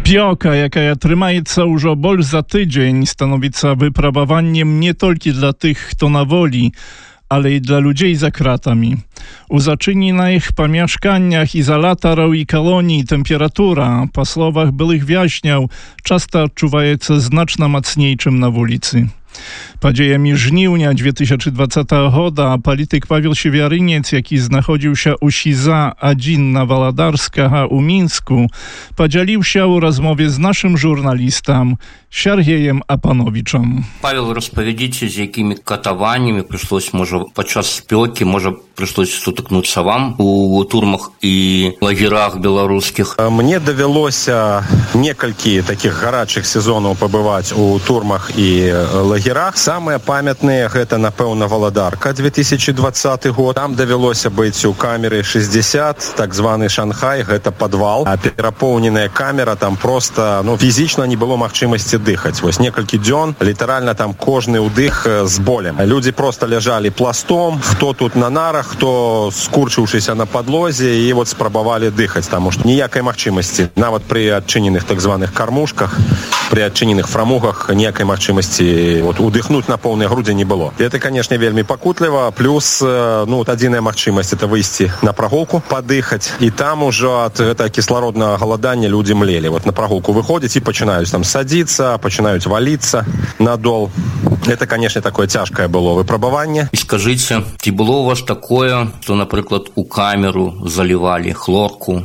Спёка, якая трымаецца ўжо больш за тыдзень, становіцца выпрабаваннем не толькі для тых, хто на волі, ale i dla ludzi za kratami. U zaczynionych pomieszkaniach izolatorów i kolonii temperatura, po słowach byłych więźniów, często odczuwaється znacznie mocniejszym na ulicy. Podziejami żniwnia 2020 года polityk Paweł Siewiaryniec, jaki znachodził się u Siza 1 na Wolodarska u Mińsku, podzielił się u rozmowie z naszym żurnalistą Сергеем Апановичем. Павел, розповідіть, з якими катуваннями прийшлось, може, під час спеки, може, прийшлось сутикнутися вам у турмах і лагерах білоруських? Мне довелося несколько таких горячих сезонов побывать у турмах и лагерах. Самые памятные это, напевно, Володарка, 2020 год. Там довелося быть у камеры 60, так званый Шанхай, это подвал. А переполненная камера, там просто, физично не было махчимости дыхать. Вот несколько дён, литерально там кожный удых с болем. Люди просто лежали пластом, кто тут на нарах, кто скурчившийся на подлозе, и вот спробовали дыхать, потому что ніякой махчимости, нават при отчиненных так званых кормушках, при отчиненных фрамугах ніякой махчимости вот удыхнуть на полной груди не было. И это, конечно, вельми покутливо, плюс, одиная махчимость это выйти на прогулку, подыхать, и там уже от этого кислородного голодания люди млели. Вот на прогулку выходят и начинают там садиться, начинают валиться на дол. Это, конечно, такое тяжкое было выпробование. И скажите, чи было у вас такое, что, например, у камеру заливали хлорку?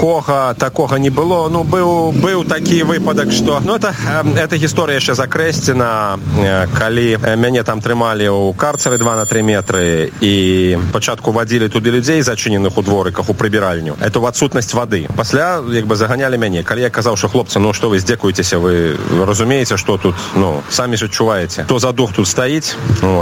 Такого не было. Был такий випадок, что... эта история еще закрестена, коли меня там тримали у карцери 2 на 3 метри, и спочатку водили туди людей, зачинених у двориках, у прибиральню. Это в отсутность воды. Після, заганяли меня. Коли я казав, що хлопці, що ви здекуєтеся, ви розумієте, що тут, самі ж відчуваєте. Хто за дух тут стоїть,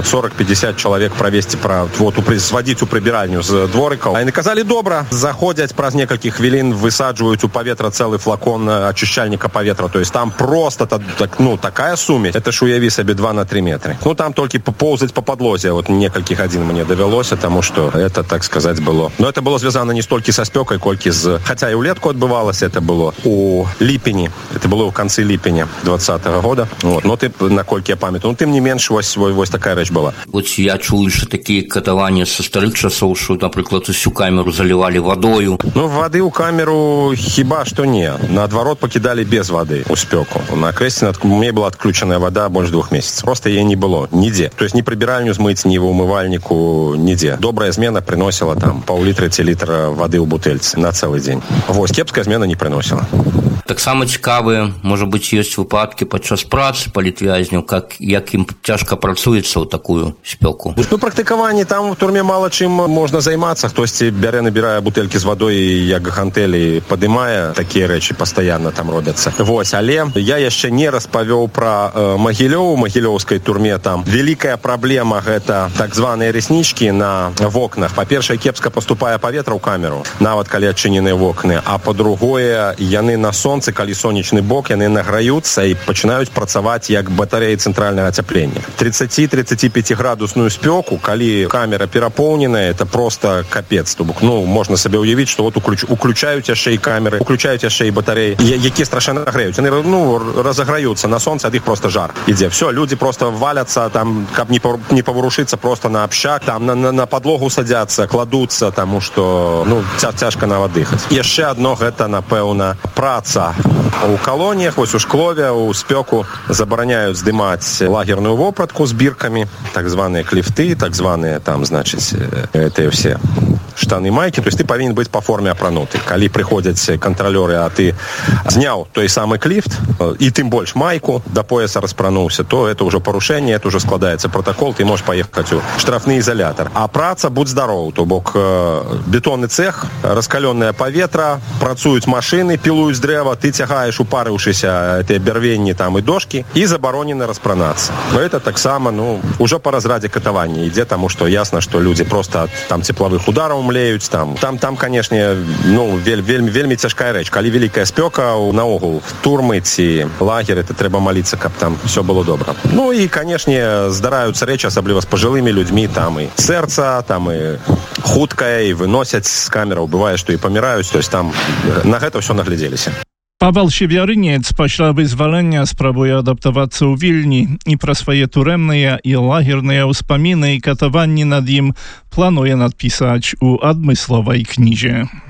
40-50 чоловік провести, сводити у прибиральню з двориків. А вони казали, добре, заходять, праз некілька хвилин висаджують у повітря цілий флакон очищальника повітря. То есть там просто такая сумесь. Это ж уяви себе 2 на 3 метри. Там только поползать по подлозе. Вот нескольких один мне довелось, потому что это, так сказать, было. Но это было связано не столько со спекой, сколько с... Хотя и улетку отбывалось, это было у липени. Это было в конце липеня 2020 года. Но ты, накольки я памятаю, тем не меньше, ось такая речь была. Вот я чую, что такие катования со старых часов, что, например, всю камеру заливали водою. Воды у камеру хіба что не. Наоборот, покидали без воды у спеку. На кресте у меня была отключенная вода больше 2 месяцев. Просто ее не было нигде. То есть ни прибиральню смыть, ни в умывальнику, нигде. Добрая смена приносила там пол-литра, литра воды у бутыльцы на целый день. Кепская смена не приносила. Так само цікаві, може бути, є випадки під час праці політв'язнів, як їм тяжко працюється у таку спеку? Практикування там в турмі мало чим можна займатися. Хтось набирає бутильки з водою, як гантелі, підіймає. Такі речі постійно там робляться. Але я ще не розповів про Могилев. У Могилевській турмі там велика проблема – це так звані реснички на окнах. По-перше, кепсько поступає повітря у камеру, навіть коли відчинені окна. А по-друге, вони на сонці, коли сонячний бок, вони награються і починають працювати як батареї центрального отоплення. 30-35 градусную спеку, коли камера переповнена, це просто капець. Можна собі уявити, що от уключають ще і камери, уключають ще і батареї, які страшно нагріють. Вони розіграються на сонці, а їх просто жар іде. Все, люди просто валяться, там, як не поворушиться, просто на общак, там, на подлогу садяться, кладуться, тому що, тяжко навіть дихати. І ще одно, це, напевно, праця. У колоніях, ось у Шклові, у спеку забороняють здимати лагерну вопратку з бірками, так звані кліфти, так звані, там, значить, це всі штани, майки, то есть ты повинен быть по форме опранутый. Коли приходят контролеры, а ты снял той самый клифт, и тем больше майку до пояса распранувся, то это уже порушение, это уже складается протокол, ты можешь поехать у штрафный изолятор. А праца, будь здоров, то бок бетонный цех, раскаленное поветра, працуют машины, пилуют с древа, ты тягаешь упарившиеся эти бервенни там и дошки, и заборонено распранаться. Но это так само, уже по разряде катования идет, потому что ясно, что люди просто от там тепловых ударов млеють там, конечно, вельми тяжка реч. Коли велика спека, наогул турми ці лагери, то треба молитися, щоб там все було добре. І, конечно, здараються речі, особливо з пожилими людьми, там і серце, там і худке, і виносять з камери, буває, що і помирають, то есть там на це все нагляделися. Павел Севярынец пасля вызвалення спрабуе адаптавацца ў Вільні і пра свае турэмныя і лагерныя ўспаміны і катаванні над ім плануе надпісаць у адмысловай кнізе.